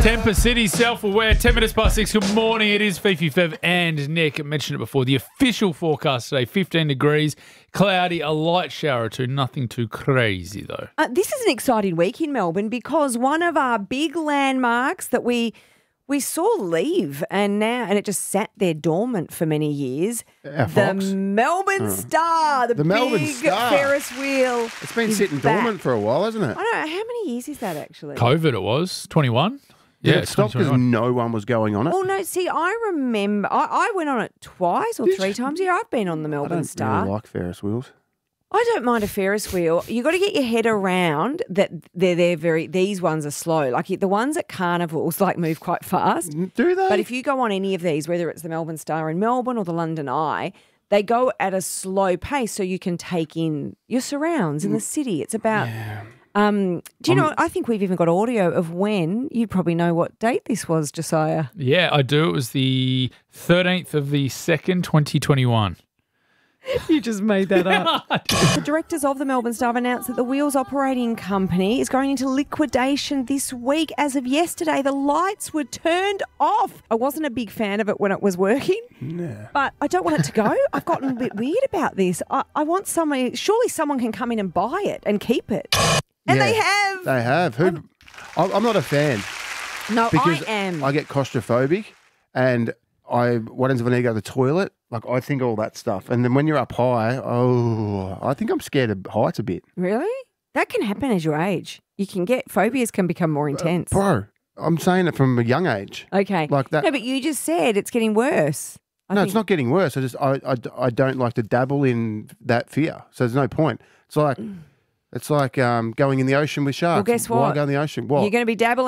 Temper City, self-aware, 10 minutes past 6. Good morning. It is Fifi, Fev and Nick. I mentioned it before. The official forecast today, 15 degrees, cloudy, a light shower or two. Nothing too crazy, though. This is an exciting week in Melbourne because one of our big landmarks that we saw leave and it just sat there dormant for many years. The Melbourne Star, the Melbourne big Star. Ferris wheel. It's been sitting back. dormant for a while, hasn't it? I don't know. How many years is that actually? COVID it was, 21. Yeah, it it's stopped because 2021. no one was going on it. Well, no, see, I remember I went on it twice or three times. Yeah, I've been on the I Melbourne don't Star. really like Ferris wheels. I don't mind a Ferris wheel. You got to get your head around that these ones are slow. Like the ones at carnivals move quite fast. Do they? But if you go on any of these, whether it's the Melbourne Star in Melbourne or the London Eye, they go at a slow pace so you can take in your surrounds in the city. It's about do you know, I think we've even got audio of when, you'd probably know what date this was, Josiah. Yeah, I do. It was the 13th of the 2nd, 2021. You just made that up. The directors of the Melbourne Star have announced that the Wheels operating company is going into liquidation this week. As of yesterday, the lights were turned off. I wasn't a big fan of it when it was working, but I don't want it to go. I've gotten a bit weird about this. I want surely someone can come in and buy it and keep it. And they have. They have. I'm not a fan. No, Because I am. I get claustrophobic and what happens if I need to go to the toilet? I think all that stuff. And then when you're up high, I think I'm scared of heights a bit. Really? That can happen as you age. Phobias can become more intense. Bro, I'm saying it from a young age. Okay. Like that. No, but you just said it's getting worse. No, it's not getting worse. I don't like to dabble in that fear. So there's no point. It's like going in the ocean with sharks. Well, guess what? Why go in the ocean? What? You're going to be dabbling